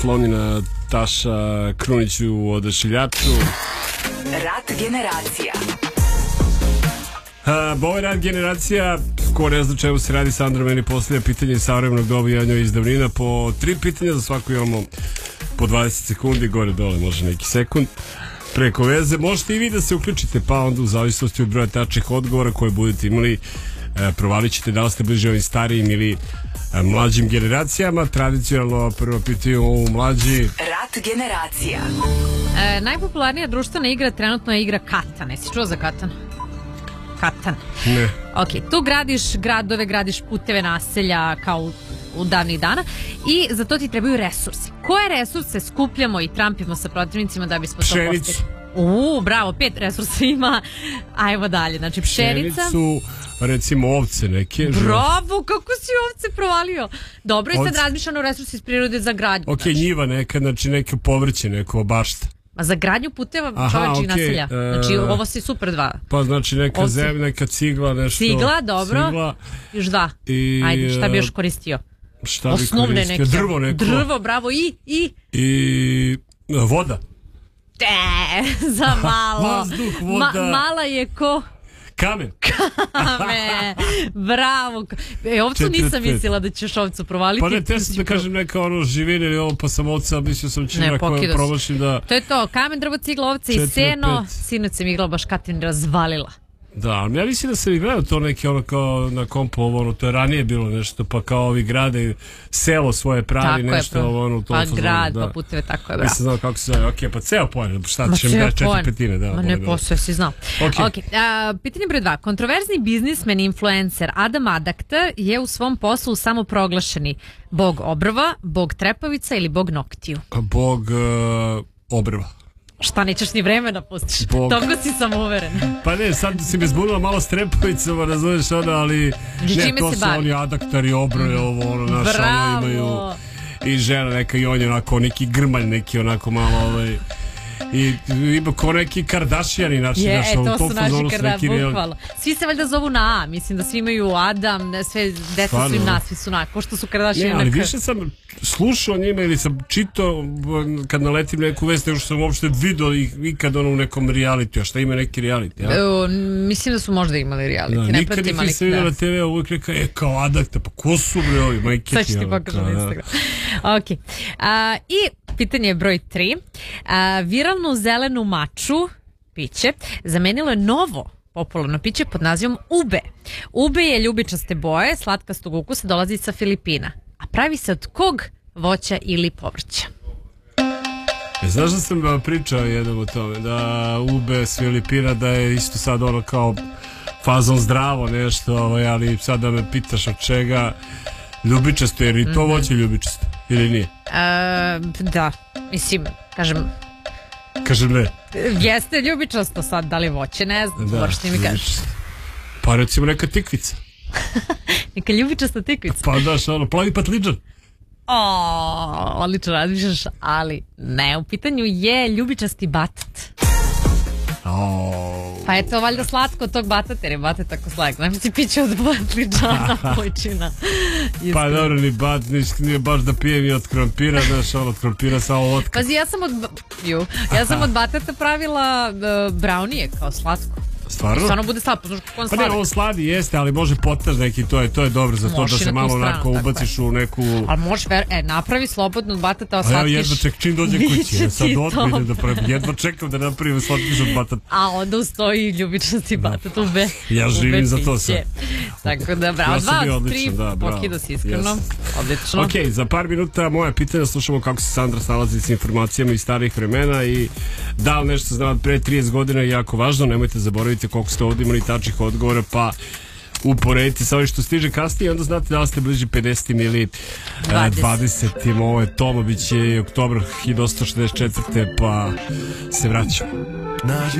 slonjena Taša Krunić u Odašiljaču. Rat generacija. Ovo je Rat generacija. Ko ne zna čemu se radi, Sandra meni postavlja pitanje iz savremenog doba i ja njoj iz davnina. Po 3 pitanja, za svako imamo po 20 sekundi, gore dole može neki sekund preko veze. Možete i vi da se uključite, pa onda u zavisnosti od broja tačnih odgovora koje budete imali, provalit ćete da li ste bliže ovim starijim ili mlađim generacijama. Tradicionalno prvo pitaju u mlađi. Rat generacija. Najpopularnija društvena igra trenutno je igra Katan. Jesi čuo za Katan? Katan. Ne. Ok, tu gradiš gradove, gradiš puteve, naselja kao u davnih dana i za to ti trebaju resursi. Koje resurse skupljamo i trampimo sa protivnicima da bismo to postigli? Bravo, 5 resursa ima. Ajmo dalje, znači pšenica. Pšenicu, recimo ovce neke. Bravo, kako si ovce provalio. Dobro, i sad razmišljamo resursi iz prirode za gradnju. Ok, znači njiva neka, znači neko povrće, neko bašta. A za gradnju puteva čoveči naselja. Znači ovo si super 2. Pa znači neka zemlja, neka cigla, nešto. Cigla, dobro. Cigla. Još 2. Ajde, šta bi još koristio? Šta bi osnovne koristio? Neke. Drvo neko. Drvo, bravo, i voda. Za malo. Vazduh, voda. Mala je ko... Kamen. Bravo. Ovcu nisam mislila da ćeš ovcu provaliti. Pa ne, te sam da kažem neka živine ili ovo, pa sam ovca, mislio sam će koje promašim da... To je to, kamen, drvo, cigla, ovce i seno. Sinoć sam igrala baš Katin razvalila. Da, ali ja mislim da sam i gledao to neki ono kao na kompu, ono, to je ranije bilo nešto, pa kao ovi grade selo svoje pravi, tako nešto ono, to pa grad, pa puteve, tako je, bravo. Nisam znao kako se zove, ok, pa ceo pojem, šta ćeš mi dati 4/5, da. Ma ne posao, si znao. Ok, pitanje broj 2. Kontroverzni biznismen i influencer Adam Adakta je u svom poslu samoproglašeni bog obrva, bog trepavica ili bog noktiju? Bog obrva. Šta, nećeš ni vremena pustiš? Toliko si samouveren. Pa ne, sad si me zbunila malo s trepavicama, razumiješ ono, ali ne, to su oni adaktari, obrve, ovo, ono, naš, ono, imaju i žena neka i on je onako, neki grmalj, neki onako malo, i ima ko neki Kardashiani, znači, to su naši Kardashiani, bukvalno. Svi se valjda zovu na A, mislim da svi imaju Adam, sve deca su im na, svi su na, ko što su Kardashiani. Ne, ali više sam slušao njima ili sam čitao kad naletim neku vest, nego što sam uopšte vidio ikad ono u nekom realitiju, a šta ima neki reality? Mislim da su možda imali reality. Nikad ih nisam vidio na TV, uvijek reka, kao Adakta, pa ko su bre ovi, majke ti? Sad ću ti pokažem na Instagram. Ok, i pitanje broj 3. Viralnu zelenu maču, piće, zamenilo je novo popularno piće pod nazivom Ube. Ube je ljubičaste boje, slatkastog ukusa, dolazi sa Filipina. A pravi se od kog voća ili povrća? Znaš da sam pričao jednom o tome, da Ube s Filipina, da je isto sad ono kao fazon zdravo nešto, ali sad da me pitaš od čega, ljubičasto, jer i to voće ljubičasto, ili nije? Da, mislim, Kažem ne. Jeste ljubičasto sad, da li voće, ne znam, moraš mi kažeš. Pa recimo neka tikvica. Neka ljubičasta tikvica. Pa daš ono, plavi patliđan. Odlično razmišljaš, ali ne, u pitanju je ljubičasti batat. Pa je to valjda slatko od tog batata, jer je batat tako slatko. Znam si piće od patliđana, pojčina. Pa dobro, ni bat, nije baš da pijem i od krompira, znaš, od krompira samo vodka. Pazi, ja sam od batata pravila braunije kao slatko. Stvarno? Stvarno bude slatko, znaš kako on sladak. Pa ne, on sladi jeste, ali može potaž neki, to je dobro za to da se malo onako ubaciš u neku... Ali možeš, napravi slobodno od batata, slatkiš... A ja jedva čekam čim dođe kući, sad odmah da pravim, jedva čekam da napravim slatkiš od batata. A onda ustoji ljubičasti batat, ube. Ja živim za to sad. Tako da, bravo, 2 od 3, pokido si iskreno, odlično. Ok, za par minuta moje pitanje, slušamo kako se Sandra snalazi s informacijama iz starih vremena i da li nešto zna od pre 30 godina je jako važno, nemojte zaboraviti koliko ste ovdje imali tačnih odgovora, pa uporedite sa ovim što stiže kasnije, onda znate da li ste bliži 50. ili 20. Ovo je Tomo, bit će oktobar 1864. pa se vraćamo.